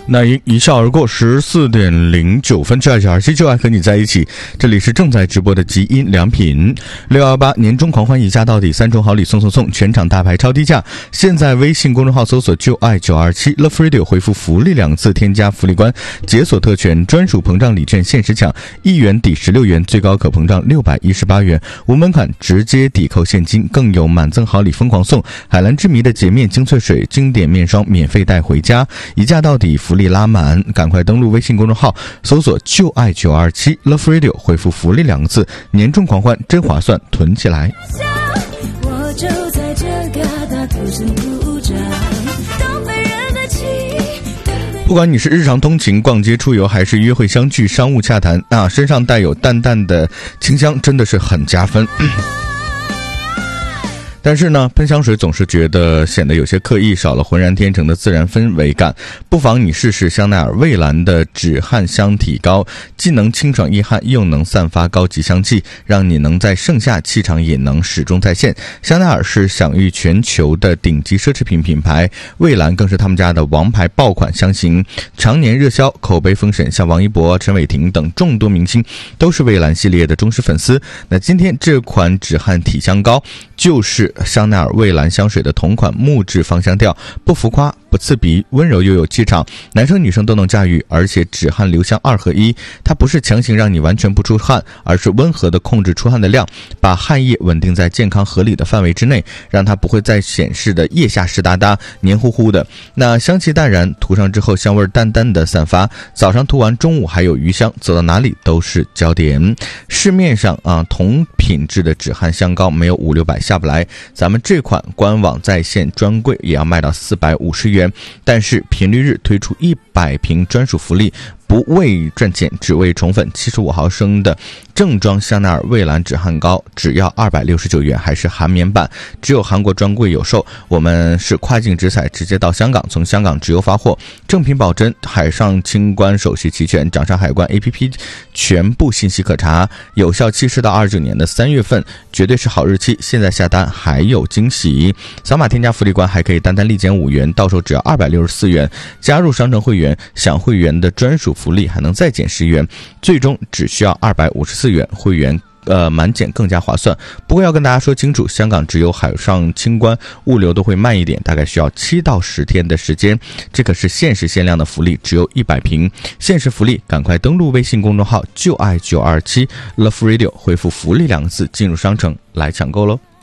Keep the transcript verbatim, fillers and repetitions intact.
那一一笑而过，十四点零九分，就爱九二七，就爱和你在一起。这里是正在直播的极音良品六幺八年终狂欢，一价到底，三重好礼送送送，全场大牌超低价。现在微信公众号搜索就爱九二七 Love Radio， 回复福利两个字，添加福利关，解锁特权，专属膨胀礼券限时抢，一元抵十六元，最高可膨胀六百一十八元，无门槛直接抵扣现金，更有满赠好礼疯狂送，海蓝之谜的洁面精粹水经典面霜免费带回家，一价到底，福利拉满，赶快登录微信公众号搜索就爱九二七 Love Radio， 回复福利两个字，年终狂欢真划算，囤起来。 我就在这个大土生土长东北人的气。 不管你是日常通勤、逛街、出游，还是约会相聚、商务洽谈，那身上带有淡淡的清香真的是很加分。但是呢，喷香水总是觉得显得有些刻意，少了浑然天成的自然氛围感。不妨你试试香奈儿蔚蓝的止汗香体膏，既能清爽易汗，又能散发高级香气，让你能在盛夏气场也能始终在线。香奈儿是享誉全球的顶级奢侈品品牌，蔚蓝更是他们家的王牌爆款香型，常年热销，口碑封神，像王一博、陈伟霆等众多明星都是蔚蓝系列的忠实粉丝。那今天这款止汗体香膏就是香奈儿蔚蓝香水的同款木质芳香调，不浮夸不刺鼻，温柔又有气场，男生女生都能驾驭，而且止汗留香二合一。它不是强行让你完全不出汗，而是温和的控制出汗的量，把汗液稳定在健康合理的范围之内，让它不会再显示的腋下湿哒哒黏糊糊的。那香气淡然，涂上之后香味淡淡的散发，早上涂完，中午还有余香，走到哪里都是焦点。市面上啊同品质的止汗香膏没有五六百下不来，咱们这款官网在线专柜也要卖到四百五十元，但是频率日推出一百瓶专属福利，不为赚钱，只为宠粉。七十五毫升的正装香奈儿蔚蓝止汗膏只要二百六十九元，还是韩棉版，只有韩国专柜有售。我们是跨境直采，直接到香港，从香港直邮发货，正品保真，海上清关手续齐全，掌上海关 A P P 全部信息可查，有效期是到二十九年的三月份，绝对是好日期。现在下单还有惊喜，扫码添加福利关，还可以单单立减五元，到手只要二百六十四元。加入商城会员，享会员的专属福利还能再减十元，最终只需要二百五十四元，会员呃满减更加划算。不过要跟大家说清楚，香港只有海上清关，物流都会慢一点，大概需要七到十天的时间。这可是限时限量的福利，只有一百瓶，限时福利，赶快登录微信公众号就爱九二七 Love Radio， 回复福利两个字进入商城来抢购喽。